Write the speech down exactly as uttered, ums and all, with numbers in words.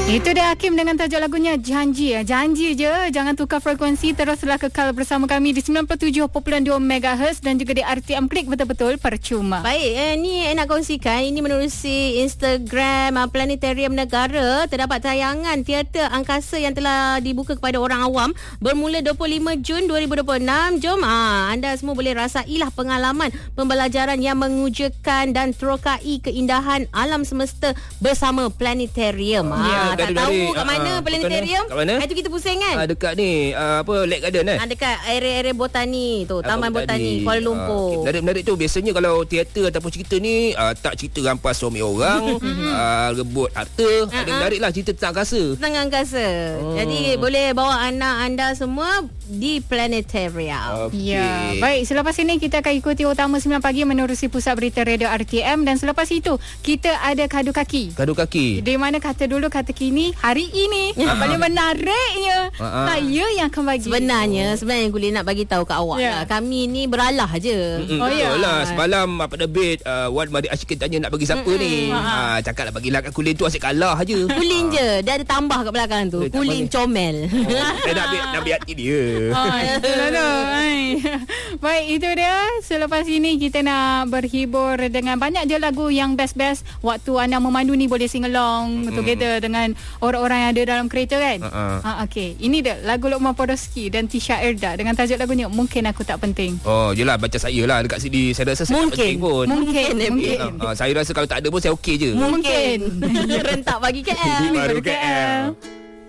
Itu dia Hakim dengan tajuk lagunya Janji. Janji je, jangan tukar frekuensi. Teruslah kekal bersama kami di sembilan puluh tujuh perpuluhan dua megahertz dan juga di R T M Klik betul-betul percuma. Baik, eh, ni eh, nak kongsikan. Ini menerusi Instagram uh, Planetarium Negara. Terdapat tayangan teater angkasa yang telah dibuka kepada orang awam bermula dua puluh lima Jun dua ribu dua puluh enam. Jom ah, anda semua boleh rasailah pengalaman pembelajaran yang mengujakan dan terokai keindahan alam semesta bersama Planetarium. Ah, Ya, tak tahu kat mana uh, Planetarium? Kat mana? Itu kita pusing kan? Ah, dekat ni, uh, apa, Lake Garden eh? Ah, dekat area-area botani tu, Taman Botani, Kuala Lumpur. Uh, menarik-menarik tu biasanya kalau teater ataupun cerita ni uh, tak cerita rampas suami orang, uh, rebut harta, uh-huh. ada menarik lah cerita tentang angkasa. Tentang angkasa. Oh. Jadi boleh bawa anak anda semua di Planetarium. Okay. Ya, baik, selepas ini kita akan ikuti utama sembilan pagi menerusi Pusat Berita Radio R T M dan selepas itu kita ada kadu kaki. Kadu kaki. Di mana kata dulu kata kini hari ini yang paling menariknya saya yang akan bagi. Sebenarnya sebenarnya Guli nak bagi tahu kat awak yeah. lah. Kami ni beralah je. Mm-mm, oh ya. Lah semalam apa debate uh, Wan Madi Ashikin tanya nak bagi siapa Mm-mm. ni. Ha cakaplah bagilah kat Kulin tu asyik kalah aje. Kulin je. Dia ada tambah kat belakang tu. Eh, Kulin comel. Oh, dia nak ambil nak ambil hati dia. Oh, itulah tu. Baik, itu dia. Selepas ini kita nak berhibur dengan banyak je lagu yang best-best. Waktu anda memandu ni boleh sing along mm. together dengan orang-orang yang ada dalam kereta kan. Uh-uh. Ha, okay. Ini dia lagu Lokman Podolski dan Tisha Erda dengan tajuk lagunya Mungkin Aku Tak Penting. Oh, yelah baca saya lah dekat sini. Saya rasa saya mungkin. tak penting pun. Mungkin. Mungkin. Uh, uh, saya rasa kalau tak ada pun saya okey je. Mungkin. Rentak bagi K L. Baru K L.